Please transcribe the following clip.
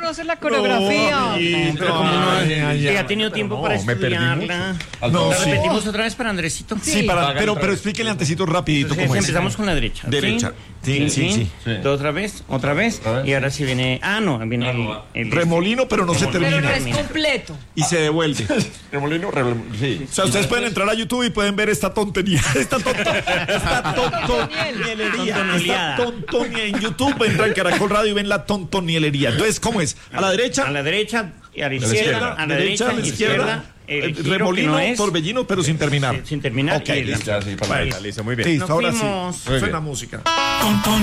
conoces la coreografía. Pero como no, que ha tenido tiempo para estudiarla. No, ¿La sí. repetimos otra vez para Andresito? Sí, pero explíquele antecito rapidito Entonces, cómo es. empezamos con la derecha. Derecha. Sí. Otra vez. Y ahora sí viene. Viene el Remolino, pero no se Pero no termina. es completo. Y se devuelve. Remolino, sí. O sea, ustedes pueden entrar a YouTube y pueden ver esta tontería. Esta tontonielería. En YouTube entran Caracol Radio y ven la tontonielería. Entonces, ¿cómo es? A la derecha. A la derecha y a la izquierda, izquierda. A la derecha, a la izquierda. El giro Remolino, que no es, torbellino, pero sin terminar. sin terminar. Ok, y listo. Ya, sí, para Bueno, listo, muy bien. Listo, ahora sí. fuimos. Suena música.